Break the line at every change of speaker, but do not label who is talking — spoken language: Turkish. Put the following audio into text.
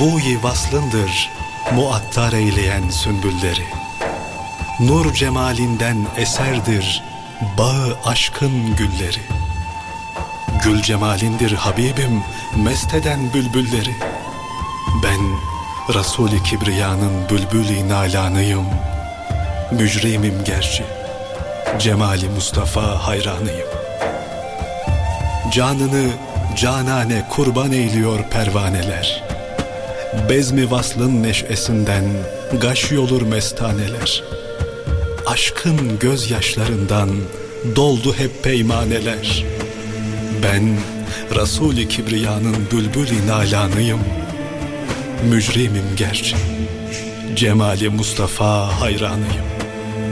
buğyi vaslındır muattar eyleyen sümbülleri. Nur cemalinden eserdir bağı aşkın gülleri. Gül cemalindir Habibim mest eden bülbülleri. Ben Resul-i Kibriya'nın bülbül-i nalanıyım. Mücrimim gerçi, cemali Mustafa hayranıyım. Canını canane kurban eyliyor pervaneler. Bezmi vaslın neşesinden gaş yolur mestaneler. Aşkın gözyaşlarından doldu hep peymaneler. Ben Resul-i Kibriya'nın bülbül-i nalanıyım. Mücrimim gerçi, cemali Mustafa hayranıyım.